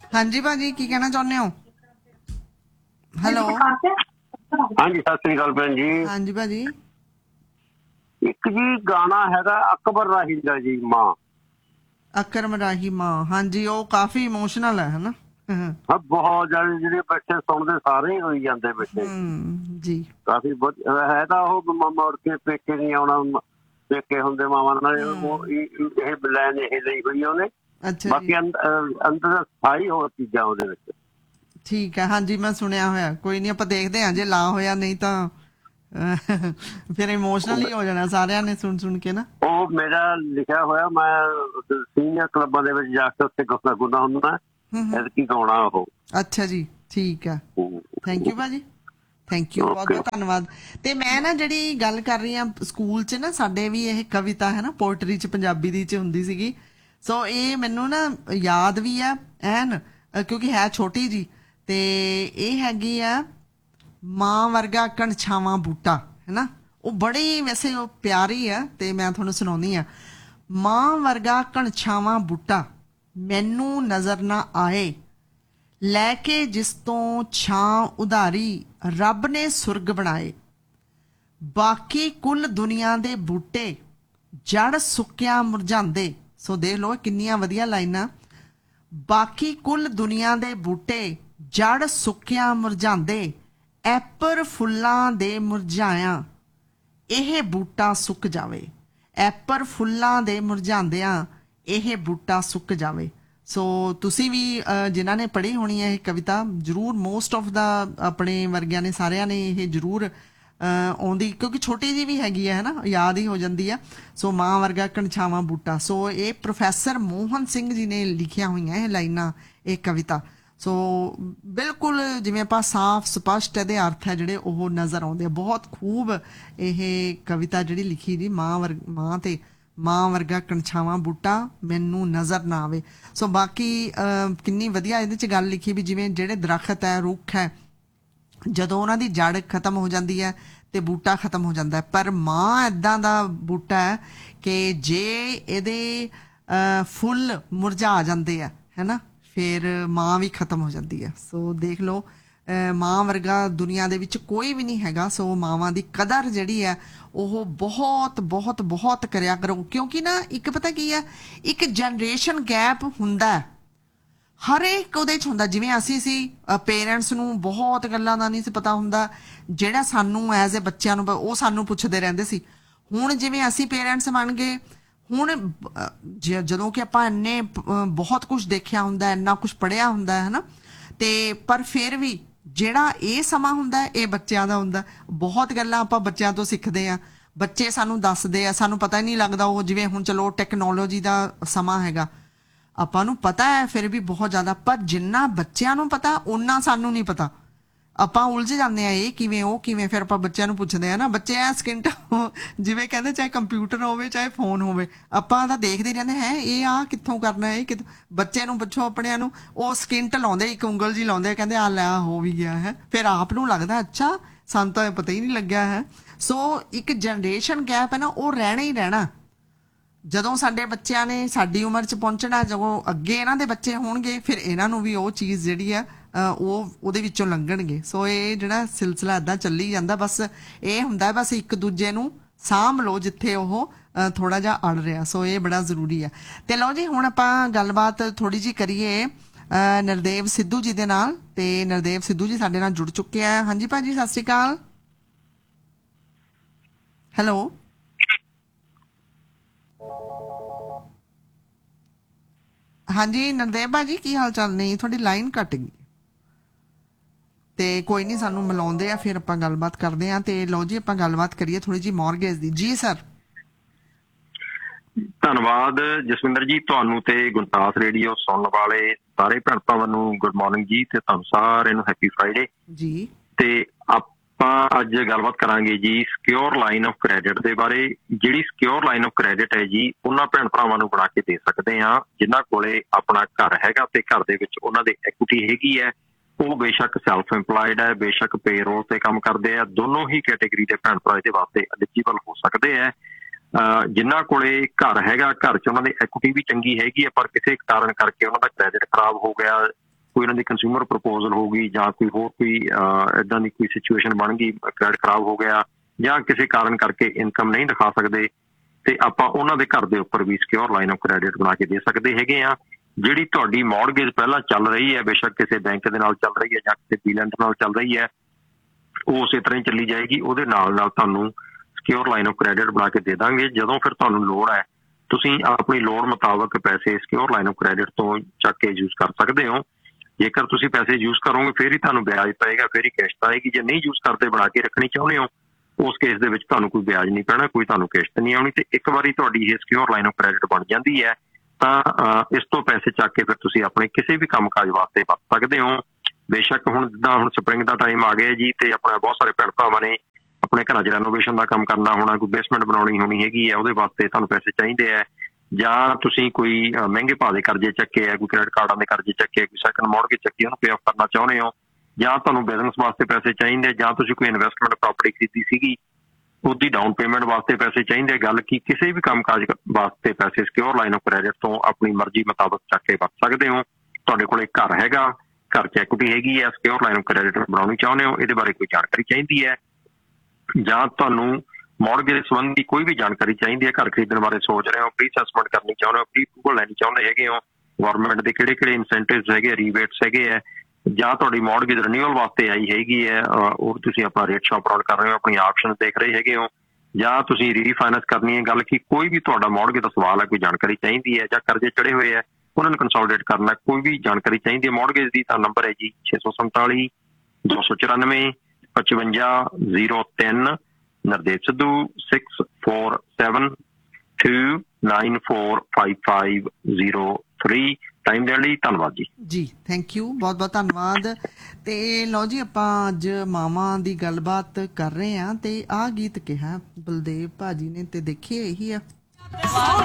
ਹਾਂਜੀ ਭਾਜੀ, ਕੀ ਕਹਿਣਾ ਚਾਹੁੰਦੇ ਹੋ? ਹੈਲੋ। ਹਾਂਜੀ, ਸਤਿ ਸ੍ਰੀ ਅਕਾਲ ਭੈਣ ਜੀ। ਹਾਂਜੀ ਭਾਜੀ। ਇੱਕ ਜੀ ਗਾਣਾ ਹੈਗਾ ਅਕਬਰ ਰਾਹੀ ਦਾ ਜੀ, ਮਾਂ। ਅਕਰਮ ਰਾਹੀ ਮਾਂ, ਹਾਂਜੀ, ਉਹ ਕਾਫੀ ਇਮੋਸ਼ਨਲ ਹੈ ਹਨਾ। ਹਾਂ, ਬਹੁਤ ਜ਼ਿਆਦਾ। ਜਿਹੜੇ ਬੱਚੇ ਸੁਣਦੇ ਸਾਰੇ ਹੀ ਹੋਈ ਜਾਂਦੇ ਬੱਚੇ। ਜੀ। ਕਾਫੀ ਹੈ ਤਾਂ ਉਹ ਮੁੜ ਕੇ ਪੇਕੇ ਨਹੀਂ ਆਉਣਾ, ਪੇਕੇ ਹੁੰਦੇ ਮਾਵਾਂ ਨਾਲ। ਉਹ ਇਹ ਬਲੈਨ ਇਹ ਲਈ ਹੋਈ ਉਹਨੇ। ਅੱਛਾ ਜੀ, ਬਾਕੀ ਅੰਦਰ ਸਾਰੀ ਹੋਰ ਚੀਜ਼ਾਂ ਉਹਦੇ ਵਿੱਚ। ਠੀਕ ਹੈ। ਹਾਂਜੀ, ਮੈਂ ਸੁਣਿਆ ਹੋਇਆ। ਕੋਈ ਨਹੀਂ, ਆਪਾਂ ਦੇਖਦੇ ਹਾਂ ਜੇ ਲਾ ਹੋਇਆ, ਨਹੀਂ ਤਾਂ ਫਿਰ ਇਮੋਸ਼ਨਲ ਹੀ ਹੋ ਜਾਣਾ ਸਾਰਿਆਂ ਨੇ ਸੁਣ ਕੇ ਨਾ। ਉਹ ਮੇਰਾ ਲਿਖਿਆ ਹੋਇਆ, ਮੈਂ ਸੀਨੀਅਰ ਕਲੱਬਾਂ ਦੇ ਵਿੱਚ ਜਾ ਕੇ ਉੱਥੇ ਗੁੰਦਾ ਹੁੰਦਾ ਐਤਕੀ ਗਾਉਣਾ ਉਹ। ਅੱਛਾ ਜੀ, ਠੀਕ ਹੈ। ਥੈਂਕ ਯੂ ਭਾਜੀ, ਥੈਂਕ ਯੂ, ਬਹੁਤ ਬਹੁਤ ਧੰਨਵਾਦ। ਤੇ ਮੈਂ ਨਾ ਜਿਹੜੀ ਗੱਲ ਕਰ ਰਹੀ ਹਾਂ, ਸਕੂਲ 'ਚ ਨਾ ਸਾਡੇ ਵੀ ਇਹ ਕਵਿਤਾ ਹੈ ਨਾ, ਪੋਇਟਰੀ 'ਚ ਪੰਜਾਬੀ ਦੀ 'ਚ ਹੁੰਦੀ ਸੀਗੀ। ਸੋ ਇਹ ਮੈਨੂੰ ਨਾ ਯਾਦ ਵੀ ਆ ਐਨ, ਕਿਉਂਕਿ ਹੈ ਛੋਟੀ ਜੀ। ਤੇ ਇਹ ਹੈਗੀ ਆ ਮਾਂ ਵਰਗਾ ਕਣਛਾਵਾਂ ਬੂਟਾ, ਹੈ ਨਾ। ਉਹ ਬੜੀ ਵੈਸੇ ਉਹ ਪਿਆਰੀ ਆ, ਤੇ ਮੈਂ ਤੁਹਾਨੂੰ ਸੁਣਾਉਂਦੀ ਆ। ਮਾਂ ਵਰਗਾ ਕਣਛਾਵਾਂ ਬੂਟਾ ਮੈਨੂੰ ਨਜ਼ਰ ਨਾ ਆਏ, ਲੈ ਕੇ ਜਿਸ ਤੋਂ ਛਾਂ ਉਧਾਰੀ ਰੱਬ ਨੇ ਸੁਰਗ ਬਣਾਏ। ਬਾਕੀ ਕੁੱਲ ਦੁਨੀਆ ਦੇ ਬੂਟੇ ਜੜ ਸੁੱਕਿਆ ਮੁਰਝਾਉਂਦੇ। ਸੋ ਦੇਖ ਲਓ ਕਿੰਨੀਆਂ ਵਧੀਆ ਲਾਈਨਾਂ। ਬਾਕੀ ਕੁੱਲ ਦੁਨੀਆ ਦੇ ਬੂਟੇ ਜੜ ਸੁੱਕਿਆ ਮੁਰਝਾਉਂਦੇ, ਐਪਰ ਫੁੱਲਾਂ ਦੇ ਮੁਰਝਾਇਆ ਇਹ ਬੂਟਾ ਸੁੱਕ ਜਾਵੇ। ਐਪਰ ਫੁੱਲਾਂ ਦੇ ਮੁਰਝਾਉਂਦਿਆਂ ਇਹ ਬੂਟਾ ਸੁੱਕ ਜਾਵੇ। ਸੋ ਤੁਸੀਂ ਵੀ ਜਿਨ੍ਹਾਂ ਨੇ ਪੜ੍ਹੀ ਹੋਣੀ ਹੈ ਇਹ ਕਵਿਤਾ, ਜ਼ਰੂਰ ਮੋਸਟ ਆਫ ਦਾ ਆਪਣੇ ਵਰਗਿਆਂ ਨੇ, ਸਾਰਿਆਂ ਨੇ ਇਹ ਜ਼ਰੂਰ ਆਉਂਦੀ, ਕਿਉਂਕਿ ਛੋਟੀ ਜੀ ਵੀ ਹੈਗੀ ਹੈ ਨਾ, ਯਾਦ ਹੀ ਹੋ ਜਾਂਦੀ ਆ। ਸੋ ਮਾਂ ਵਰਗਾ ਕਣਛਾਵਾਂ ਬੂਟਾ, ਸੋ ਇਹ ਪ੍ਰੋਫੈਸਰ ਮੋਹਨ ਸਿੰਘ ਜੀ ਨੇ ਲਿਖੀਆਂ ਹੋਈਆਂ ਇਹ ਲਾਈਨਾਂ, ਇਹ ਕਵਿਤਾ। ਸੋ ਬਿਲਕੁਲ ਜਿਵੇਂ ਆਪਾਂ ਸਾਫ਼ ਸਪਸ਼ਟ ਇਹਦੇ ਅਰਥ ਹੈ ਜਿਹੜੇ ਉਹ ਨਜ਼ਰ ਆਉਂਦੇ ਆ। ਬਹੁਤ ਖੂਬ ਇਹ ਕਵਿਤਾ ਜਿਹੜੀ ਲਿਖੀ ਜੀ, ਮਾਂ ਤੇ ਮਾਂ ਵਰਗਾ ਕਣਛਾਵਾਂ ਬੂਟਾ ਮੈਨੂੰ ਨਜ਼ਰ ਨਾ ਆਵੇ। ਸੋ ਬਾਕੀ ਕਿੰਨੀ ਵਧੀਆ ਇਹਦੇ 'ਚ ਗੱਲ ਲਿਖੀ ਵੀ ਜਿਵੇਂ ਜਿਹੜੇ ਦਰਖਤ ਹੈ, ਰੁੱਖ ਹੈ, ਜਦੋਂ ਉਹਨਾਂ ਦੀ ਜੜ ਖਤਮ ਹੋ ਜਾਂਦੀ ਹੈ ਤੇ ਬੂਟਾ ਖਤਮ ਹੋ ਜਾਂਦਾ ਹੈ। ਪਰ ਮਾਂ ਇੱਦਾਂ ਦਾ ਬੂਟਾ ਹੈ ਕਿ ਜੇ ਇਹਦੇ ਫੁੱਲ ਮੁਰਝਾ ਜਾਂਦੇ ਆ, ਹੈ ਨਾ, ਫਿਰ ਮਾਂ ਵੀ ਖਤਮ ਹੋ ਜਾਂਦੀ ਹੈ। ਸੋ ਦੇਖ ਲਓ, ਮਾਂ ਵਰਗਾ ਦੁਨੀਆ ਦੇ ਵਿੱਚ ਕੋਈ ਵੀ ਨਹੀਂ ਹੈਗਾ। ਸੋ ਮਾਵਾਂ ਦੀ ਕਦਰ ਜਿਹੜੀ ਹੈ ਉਹ ਬਹੁਤ ਬਹੁਤ ਬਹੁਤ ਕਰਿਆ ਕਰੋ, ਕਿਉਂਕਿ ਨਾ ਇੱਕ ਪਤਾ ਕੀ ਹੈ, ਇੱਕ ਜਨਰੇਸ਼ਨ ਗੈਪ ਹੁੰਦਾ ਹਰ ਇੱਕ ਉਹਦੇ 'ਚ ਹੁੰਦਾ। ਜਿਵੇਂ ਅਸੀਂ ਸੀ, ਪੇਰੈਂਟਸ ਨੂੰ ਬਹੁਤ ਗੱਲਾਂ ਦਾ ਨਹੀਂ ਸੀ ਪਤਾ ਹੁੰਦਾ, ਜਿਹੜਾ ਸਾਨੂੰ ਐਜ਼ ਏ ਬੱਚਿਆਂ ਨੂੰ ਉਹ ਸਾਨੂੰ ਪੁੱਛਦੇ ਰਹਿੰਦੇ ਸੀ। ਹੁਣ ਜਿਵੇਂ ਅਸੀਂ ਪੇਰੈਂਟਸ ਬਣ ਗਏ, ਹੁਣ ਜਦੋਂ ਕਿ ਆਪਾਂ ਇੰਨੇ ਬਹੁਤ ਕੁਝ ਦੇਖਿਆ ਹੁੰਦਾ, ਇੰਨਾ ਕੁਝ ਪੜ੍ਹਿਆ ਹੁੰਦਾ ਹੈ ਨਾ, ਤੇ ਪਰ ਫਿਰ ਵੀ ਜਿਹੜਾ ਇਹ ਸਮਾਂ ਹੁੰਦਾ ਇਹ ਬੱਚਿਆਂ ਦਾ ਹੁੰਦਾ। ਬਹੁਤ ਗੱਲਾਂ ਆਪਾਂ ਬੱਚਿਆਂ ਤੋਂ ਸਿੱਖਦੇ ਆ, ਬੱਚੇ ਸਾਨੂੰ ਦੱਸਦੇ ਆ, ਸਾਨੂੰ ਪਤਾ ਹੀ ਨਹੀਂ ਲੱਗਦਾ। ਉਹ ਜਿਵੇਂ ਹੁਣ ਚਲੋ ਟੈਕਨੋਲੋਜੀ ਦਾ ਸਮਾਂ ਹੈਗਾ, ਆਪਾਂ ਨੂੰ ਪਤਾ ਹੈ ਫਿਰ ਵੀ ਬਹੁਤ ਜ਼ਿਆਦਾ, ਪਰ ਜਿੰਨਾ ਬੱਚਿਆਂ ਨੂੰ ਪਤਾ ਓਨਾ ਸਾਨੂੰ ਨਹੀਂ ਪਤਾ। ਆਪਾਂ ਉਲਝ ਜਾਂਦੇ ਆ, ਇਹ ਕਿਵੇਂ ਉਹ ਕਿਵੇਂ, ਫਿਰ ਆਪਾਂ ਬੱਚਿਆਂ ਨੂੰ ਪੁੱਛਦੇ ਆ ਨਾ। ਬੱਚੇ ਐ ਸਕਿੰਟ ਜਿਵੇਂ ਕਹਿੰਦੇ, ਚਾਹੇ ਕੰਪਿਊਟਰ ਹੋਵੇ ਚਾਹੇ ਫੋਨ ਹੋਵੇ, ਆਪਾਂ ਤਾਂ ਦੇਖਦੇ ਰਹਿੰਦੇ ਹੈ ਇਹ ਆ ਕਿੱਥੋਂ ਕਰਨਾ, ਇਹ ਕਿੱਥੋਂ। ਬੱਚੇ ਨੂੰ ਪੁੱਛੋ ਆਪਣਿਆਂ ਨੂੰ, ਉਹ ਸਕਿੰਟ ਲਾਉਂਦੇ, ਇੱਕ ਉਂਗਲ ਜੀ ਲਾਉਂਦੇ, ਕਹਿੰਦੇ ਆ ਲੈ ਹੋ ਵੀ ਗਿਆ ਹੈ। ਫਿਰ ਆਪ ਨੂੰ ਲੱਗਦਾ ਅੱਛਾ ਸਾਨੂੰ ਤਾਂ ਪਤਾ ਹੀ ਨਹੀਂ ਲੱਗਿਆ ਹੈ। ਸੋ ਇੱਕ ਜਨਰੇਸ਼ਨ ਗੈਪ ਹੈ ਨਾ, ਉਹ ਰਹਿਣਾ ਹੀ ਰਹਿਣਾ। ਜਦੋਂ ਸਾਡੇ ਬੱਚਿਆਂ ਨੇ ਸਾਡੀ ਉਮਰ 'ਚ ਪਹੁੰਚਣਾ, ਜਦੋਂ ਅੱਗੇ ਇਹਨਾਂ ਦੇ ਬੱਚੇ ਹੋਣਗੇ, ਫਿਰ ਇਹਨਾਂ ਨੂੰ ਵੀ ਉਹ ਚੀਜ਼ ਜਿਹੜੀ ਆ ਉਹਦੇ ਵਿੱਚੋਂ ਲੰਘਣਗੇ। ਸੋ ਇਹ ਜਿਹੜਾ ਸਿਲਸਿਲਾ ਇੱਦਾਂ ਚੱਲੀ ਜਾਂਦਾ, ਬਸ ਇਹ ਹੁੰਦਾ ਬਸ ਇੱਕ ਦੂਜੇ ਨੂੰ ਸਾਂਭ ਲਓ ਜਿੱਥੇ ਉਹ ਥੋੜਾ ਜਿਹਾ ਅੜ ਰਿਹਾ। ਸੋ ਇਹ ਬੜਾ ਜ਼ਰੂਰੀ ਆ। ਤੇ ਲਓ ਜੀ, ਹੁਣ ਆਪਾਂ ਗੱਲਬਾਤ ਥੋੜੀ ਜਿਹੀ ਕਰੀਏ ਨਰਦੇਵ ਸਿੱਧੂ ਜੀ ਦੇ ਨਾਲ। ਤੇ ਨਰਦੇਵ ਸਿੱਧੂ ਜੀ ਸਾਡੇ ਨਾਲ ਜੁੜ ਚੁੱਕੇ ਆ। ਹਾਂਜੀ ਭਾਜੀ, ਸਤਿ ਸ਼੍ਰੀ ਅਕਾਲ। ਹੈਲੋ। ਹਾਂਜੀ ਨਰਦੇਵ ਭਾਜੀ, ਕੀ ਹਾਲ ਚਾਲ? ਨਹੀਂ, ਤੁਹਾਡੀ ਲਾਈਨ ਕੱਟ ਗਈ। ਤੇ ਕੋਈ ਨਹੀਂ, ਸਾਨੂੰ ਮਿਲਾਉਂਦੇ ਆ, ਫਿਰ ਆਪਾਂ ਗੱਲਬਾਤ ਕਰਦੇ ਆ। ਤੇ ਲਓ ਜੀ, ਆਪਾਂ ਗੱਲਬਾਤ ਕਰੀਏ ਥੋੜੀ ਜਿਹੀ ਮੌਰਗੇਜ ਦੀ। ਜੀ ਸਰ। ਧੰਨਵਾਦ ਜਸਵਿੰਦਰ ਜੀ, ਤੁਹਾਨੂੰ ਤੇ ਗੁਣਤਾਸ ਰੇਡੀਓ ਸੁਣਨ ਵਾਲੇ ਸਾਰੇ ਭੈਣ ਭਰਾਵਾਂ ਨੂੰ ਗੁੱਡ ਮਾਰਨਿੰਗ ਜੀ, ਤੇ ਤੁਹਾਨੂੰ ਸਾਰਿਆਂ ਨੂੰ ਹੈਪੀ ਫਰਾਈਡੇ ਜੀ। ਤੇ ਆਪਾਂ ਅੱਜ ਗੱਲਬਾਤ ਕਰਾਂਗੇ ਜੀ ਸਿਕਿਉਰ ਲਾਈਨ ਆਫ ਕ੍ਰੈਡਿਟ ਦੇ ਬਾਰੇ। ਜਿਹੜੀ ਸਿਕਿਉਰ ਲਾਈਨ ਆਫ ਕ੍ਰੈਡਿਟ ਹੈ ਜੀ, ਉਹਨਾਂ ਭੈਣ ਭਰਾਵਾਂ ਨੂੰ ਬਣਾ ਕੇ ਦੇ ਸਕਦੇ ਆ ਜਿਨ੍ਹਾਂ ਕੋਲੇ ਆਪਣਾ ਘਰ ਹੈਗਾ ਤੇ ਘਰ ਦੇ ਵਿੱਚ ਉਹਨਾਂ ਦੇ ਐਕੁਇਟੀ ਹੈਗੀ ਹੈ। ਉਹ ਬੇਸ਼ੱਕ ਸੈਲਫ ਇੰਪਲਾਇਡ ਹੈ, ਬੇਸ਼ੱਕ ਪੇਰੋਲ ਤੇ ਕੰਮ ਕਰਦੇ ਆ, ਦੋਨੋਂ ਹੀ ਕੈਟੇਗਰੀ ਦੇ ਭੈਣ ਭਰਾ ਇਹਦੇ ਵਾਸਤੇ ਐਲੀਜੀਬਲ ਹੋ ਸਕਦੇ ਹੈ। ਜਿਨ੍ਹਾਂ ਕੋਲੇ ਘਰ ਹੈਗਾ, ਘਰ 'ਚ ਉਹਨਾਂ ਦੀ ਐਕੁਇਟੀ ਵੀ ਚੰਗੀ ਹੈਗੀ ਹੈ, ਪਰ ਕਿਸੇ ਕਾਰਨ ਕਰਕੇ ਉਹਨਾਂ ਦਾ ਕ੍ਰੈਡਿਟ ਖਰਾਬ ਹੋ ਗਿਆ, ਕੋਈ ਇਹਨਾਂ ਦੀ ਕੰਜ਼ਿਊਮਰ ਪ੍ਰਪੋਜ਼ਲ ਹੋਊਗੀ ਜਾਂ ਕੋਈ ਹੋਰ ਕੋਈ ਇਦਾਂ ਦੀ ਕੋਈ ਸਿਚੁਏਸ਼ਨ ਬਣ ਗਈ, ਕ੍ਰੈਡਿਟ ਖਰਾਬ ਹੋ ਗਿਆ ਜਾਂ ਕਿਸੇ ਕਾਰਨ ਕਰਕੇ ਇਨਕਮ ਨਹੀਂ ਦਿਖਾ ਸਕਦੇ, ਤੇ ਆਪਾਂ ਉਹਨਾਂ ਦੇ ਘਰ ਦੇ ਉੱਪਰ ਵੀ ਸਿਕਿਉਰ ਲਾਈਨ ਆਫ ਕ੍ਰੈਡਿਟ ਬਣਾ ਕੇ ਦੇ ਸਕਦੇ ਹੈਗੇ ਆ। ਜਿਹੜੀ ਤੁਹਾਡੀ ਮੌਰਗੇਜ ਪਹਿਲਾਂ ਚੱਲ ਰਹੀ ਹੈ, ਬੇਸ਼ੱਕ ਕਿਸੇ ਬੈਂਕ ਦੇ ਨਾਲ ਚੱਲ ਰਹੀ ਹੈ ਜਾਂ ਕਿਸੇ ਡੀਲੈਂਡਰ ਨਾਲ ਚੱਲ ਰਹੀ ਹੈ, ਉਹ ਉਸੇ ਤਰ੍ਹਾਂ ਹੀ ਚੱਲੀ ਜਾਏਗੀ। ਉਹਦੇ ਨਾਲ ਨਾਲ ਤੁਹਾਨੂੰ ਸਿਕਿਉਰ ਲਾਈਨ ਆਫ ਕ੍ਰੈਡਿਟ ਬਣਾ ਕੇ ਦੇ ਦਾਂਗੇ। ਜਦੋਂ ਫਿਰ ਤੁਹਾਨੂੰ ਲੋੜ ਹੈ, ਤੁਸੀਂ ਆਪਣੀ ਲੋੜ ਮੁਤਾਬਕ ਪੈਸੇ ਸਿਕਿਉਰ ਲਾਈਨ ਆਫ ਕ੍ਰੈਡਿਟ ਤੋਂ ਚੱਕ ਕੇ ਯੂਜ਼ ਕਰ ਸਕਦੇ ਹੋ। ਜੇਕਰ ਤੁਸੀਂ ਪੈਸੇ ਯੂਜ਼ ਕਰੋਗੇ ਫਿਰ ਹੀ ਤੁਹਾਨੂੰ ਵਿਆਜ ਪਏਗਾ, ਫਿਰ ਹੀ ਕਿਸ਼ਤ ਆਏਗੀ। ਜੇ ਨਹੀਂ ਯੂਜ਼ ਕਰਦੇ, ਬਣਾ ਕੇ ਰੱਖਣੀ ਚਾਹੁੰਦੇ ਹੋ, ਉਸ ਕੇਸ ਦੇ ਵਿੱਚ ਤੁਹਾਨੂੰ ਕੋਈ ਵਿਆਜ ਨਹੀਂ ਪੈਣਾ, ਕੋਈ ਤੁਹਾਨੂੰ ਕਿਸ਼ਤ ਨਹੀਂ ਆਉਣੀ। ਤੇ ਇੱਕ ਵਾਰੀ ਤੁਹਾਡੀ ਇਹ ਸਿਕਿਉਰ ਲਾਈਨ ਆਫ ਕ੍ਰੈਡਿਟ ਬਣ ਜਾਂਦੀ ਹੈ ਤਾਂ ਇਸ ਤੋਂ ਪੈਸੇ ਚੱਕ ਕੇ ਫਿਰ ਤੁਸੀਂ ਆਪਣੇ ਕਿਸੇ ਵੀ ਕੰਮਕਾਜ ਵਾਸਤੇ ਵਰਤ ਸਕਦੇ ਹੋ। ਬੇਸ਼ੱਕ ਹੁਣ ਜਿੱਦਾਂ ਹੁਣ ਸਪਰਿੰਗ ਦਾ ਟਾਈਮ ਆ ਗਿਆ ਜੀ, ਤੇ ਆਪਣਾ ਬਹੁਤ ਸਾਰੇ ਭੈਣ ਭਰਾਵਾਂ ਨੇ ਆਪਣੇ ਘਰਾਂ 'ਚ ਰੈਨੋਵੇਸ਼ਨ ਦਾ ਕੰਮ ਕਰਨਾ ਹੋਣਾ, ਕੋਈ ਬੇਸਮੈਂਟ ਬਣਾਉਣੀ ਹੋਣੀ ਹੈਗੀ ਹੈ, ਉਹਦੇ ਵਾਸਤੇ ਤੁਹਾਨੂੰ ਪੈਸੇ ਚਾਹੀਦੇ ਹੈ। ਜਾਂ ਤੁਸੀਂ ਕੋਈ ਮਹਿੰਗੇ ਭਾਅ ਦੇ ਕਰਜ਼ੇ ਚੱਕੇ ਹੈ, ਕੋਈ ਕ੍ਰੈਡਿਟ ਕਾਰਡਾਂ ਦੇ ਕਰਜ਼ੇ ਚੱਕੇ, ਕੋਈ ਸੈਕੰਡ ਮੌਰਗੇਜ ਚੱਕੀ, ਉਹਨੂੰ ਪੇ ਆਫ ਕਰਨਾ ਚਾਹੁੰਦੇ ਹੋ, ਜਾਂ ਤੁਹਾਨੂੰ ਬਿਜ਼ਨਸ ਵਾਸਤੇ ਪੈਸੇ ਚਾਹੀਦੇ, ਜਾਂ ਤੁਸੀਂ ਕੋਈ ਇਨਵੈਸਟਮੈਂਟ ਪ੍ਰਾਪਰਟੀ ਖਰੀਦੀ ਸੀਗੀ, ਉਹਦੀ ਡਾਊਨ ਪੇਮੈਂਟ ਵਾਸਤੇ ਪੈਸੇ ਚਾਹੀਦੇ। ਗੱਲ ਕੀ ਕਿਸੇ ਵੀ ਕੰਮਕਾਜ ਵਾਸਤੇ ਪੈਸੇ ਸਿਕਿਉਰ ਲਾਈਨ ਆਫ ਕ੍ਰੈਡਿਟ ਤੋਂ ਆਪਣੀ ਮਰਜ਼ੀ ਮੁਤਾਬਕ ਚੱਕ ਕੇ ਵਰਤ ਸਕਦੇ ਹੋ। ਤੁਹਾਡੇ ਕੋਲ ਇੱਕ ਘਰ ਹੈਗਾ, ਘਰ 'ਚ ਐਕੁਇਟੀ ਹੈਗੀ ਹੈ, ਸਿਕਿਉਰ ਲਾਈਨ ਆਫ ਕ੍ਰੈਡਿਟ ਬਣਾਉਣੀ ਚਾਹੁੰਦੇ ਹੋ, ਇਹਦੇ ਬਾਰੇ ਕੋਈ ਜਾਣਕਾਰੀ ਚਾਹੀਦੀ ਹੈ, ਜਾਂ ਤੁਹਾਨੂੰ ਮੌਰਗੇਜ ਸੰਬੰਧੀ ਕੋਈ ਵੀ ਜਾਣਕਾਰੀ ਚਾਹੀਦੀ ਹੈ, ਘਰ ਖਰੀਦਣ ਬਾਰੇ ਸੋਚ ਰਹੇ ਹੋ, ਪ੍ਰੀ ਅਸੈਸਮੈਂਟ ਕਰਨੀ ਚਾਹੁੰਦੇ ਹੋ, ਪ੍ਰੀ ਅਪਰੂਵਲ ਲੈਣੀ ਚਾਹੁੰਦੇ ਹੈਗੇ ਹੋ, ਗਵਰਨਮੈਂਟ ਦੇ ਕਿਹੜੇ ਕਿਹੜੇ ਇਨਸੈਂਟਿਵਸ ਹੈਗੇ, ਰੀਬੇਟਸ ਹੈਗੇ ਹੈ, ਜਾਂ ਤੁਹਾਡੀ ਮੌਰਗੇਜ ਰਿਨਿਊਅਲ ਵਾਸਤੇ ਆਈ ਹੈਗੀ ਹੈ, ਉਹ ਤੁਸੀਂ ਆਪਣਾ ਰੇਟ ਸ਼ਾਪ ਅਰਾਊਂਡ ਕਰ ਰਹੇ ਹੋ, ਆਪਣੀ ਆਪਸ਼ਨ ਦੇਖ ਰਹੇ ਹੈਗੇ ਹੋ, ਜਾਂ ਤੁਸੀਂ ਰੀਫਾਈਨੈਂਸ ਕਰਨੀ ਹੈ। ਗੱਲ ਕੀ ਕੋਈ ਵੀ ਤੁਹਾਡਾ ਮੌਰਗੇਜ ਦਾ ਸਵਾਲ ਹੈ, ਕੋਈ ਜਾਣਕਾਰੀ ਚਾਹੀਦੀ ਹੈ, ਜਾਂ ਕਰਜ਼ੇ ਚੜੇ ਹੋਏ ਹੈ ਉਹਨਾਂ ਨੂੰ ਕੰਸੋਲੀਡੇਟ ਕਰਨਾ, ਕੋਈ ਵੀ ਜਾਣਕਾਰੀ ਚਾਹੀਦੀ ਹੈ ਮੌਰਗੇਜ ਦੀ, ਤਾਂ ਨੰਬਰ ਹੈ ਜੀ 647 294 5503। ਨਰਦੇਵ ਸਿੱਧੂ 6472945503। ਟਾਈਮ ਦੇਣ ਲਈ ਧੰਨਵਾਦ ਜੀ। ਜੀ ਥੈਂਕ ਯੂ, ਬਹੁਤ ਬਹੁਤ ਧੰਨਵਾਦ। ਤੇ ਲਓ ਜੀ, ਆਪਾਂ ਅੱਜ ਮਾਵਾਂ ਦੀ ਗੱਲਬਾਤ ਕਰ ਰਹੇ ਹਾਂ ਤੇ ਆਹ ਗੀਤ ਕਿਹਾ ਬਲਦੇਵ ਭਾਜੀ ਨੇ, ਤੇ ਦੇਖੀਏ ਇਹੀ ਆ।